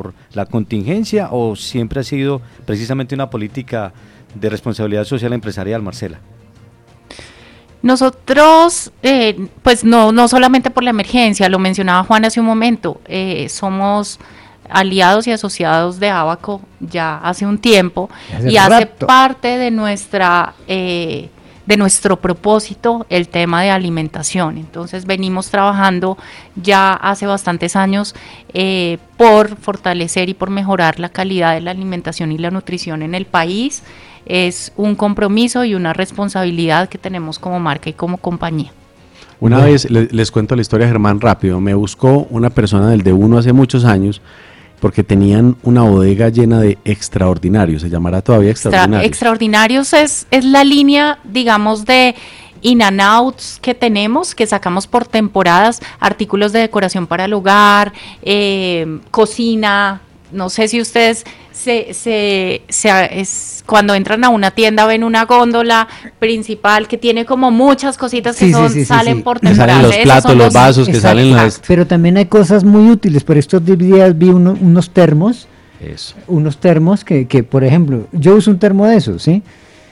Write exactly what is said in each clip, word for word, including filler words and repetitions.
por la contingencia o siempre ha sido precisamente una política de responsabilidad social empresarial, Marcela? Nosotros, eh, pues no, no solamente por la emergencia, lo mencionaba Juan hace un momento, eh, somos aliados y asociados de Abaco ya hace un tiempo hace y rato. Hace parte de nuestra eh, de nuestro propósito el tema de alimentación. Entonces venimos trabajando ya hace bastantes años eh, por fortalecer y por mejorar la calidad de la alimentación y la nutrición en el país. Es un compromiso y una responsabilidad que tenemos como marca y como compañía. Una bueno. vez, les, les cuento la historia, Germán, rápido, me buscó una persona del de uno hace muchos años porque tenían una bodega llena de extraordinarios, se llamará todavía extraordinarios. Extra, extraordinarios es, es la línea, digamos, de in and outs que tenemos, que sacamos por temporadas, artículos de decoración para el hogar, eh, cocina. No sé si ustedes se, se, se es, cuando entran a una tienda ven una góndola principal que tiene como muchas cositas que sí, son, sí, sí, salen sí, por temporada. Salen los platos, los vasos, que exacto, salen las... Pero también hay cosas muy útiles. Por estos días vi uno, unos termos, Eso. unos termos que, que, por ejemplo, yo uso un termo de esos, ¿sí?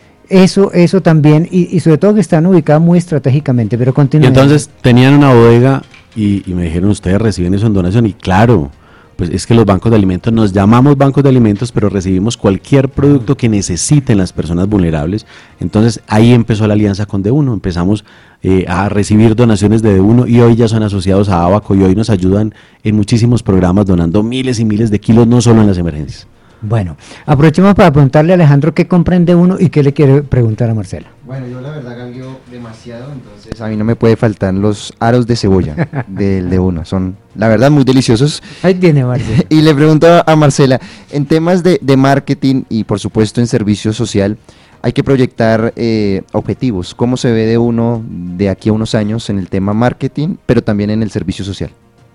Eso, eso también, y, y sobre todo que están ubicados muy estratégicamente, pero continúen. Y entonces tenían una bodega y, y me dijeron, ustedes reciben eso en donación, y claro... Pues es que los bancos de alimentos, nos llamamos bancos de alimentos, pero recibimos cualquier producto que necesiten las personas vulnerables. Entonces ahí empezó la alianza con D uno, empezamos eh, a recibir donaciones de D uno y hoy ya son asociados a Abaco y hoy nos ayudan en muchísimos programas donando miles y miles de kilos, no solo en las emergencias. Bueno, aprovechemos para preguntarle a Alejandro qué compra en D uno y qué le quiere preguntar a Marcela. Bueno, yo la verdad cambio demasiado, entonces a mí no me puede faltar los aros de cebolla del D uno, son la verdad muy deliciosos. Ahí tiene Marcela. Y le pregunto a Marcela, en temas de, de marketing y por supuesto en servicio social, hay que proyectar eh, objetivos. ¿Cómo se ve D uno de aquí a unos años en el tema marketing, pero también en el servicio social?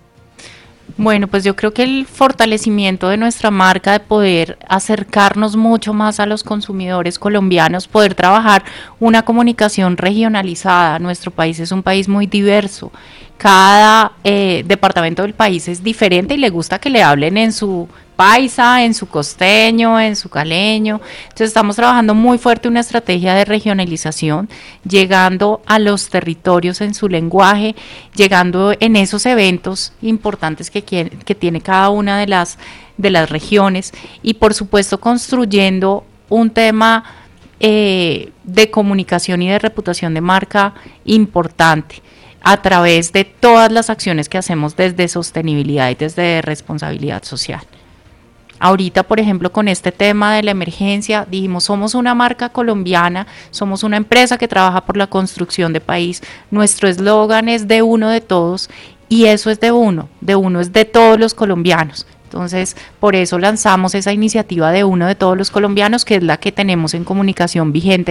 Bueno, pues yo creo que el fortalecimiento de nuestra marca, de poder acercarnos mucho más a los consumidores colombianos, poder trabajar una comunicación regionalizada. Nuestro país es un país muy diverso. Cada eh, departamento del país es diferente y le gusta que le hablen en su paisa, en su costeño, en su caleño. Entonces estamos trabajando muy fuerte una estrategia de regionalización, llegando a los territorios en su lenguaje, llegando en esos eventos importantes que, que tiene cada una de las, de las regiones y por supuesto construyendo un tema eh, de comunicación y de reputación de marca importante a través de todas las acciones que hacemos desde sostenibilidad y desde responsabilidad social. Ahorita, por ejemplo, con este tema de la emergencia, dijimos, somos una marca colombiana, somos una empresa que trabaja por la construcción de país, nuestro eslogan es de uno de todos, y eso es de uno, de uno es de todos los colombianos. Entonces, por eso lanzamos esa iniciativa de uno de todos los colombianos, que es la que tenemos en comunicación vigente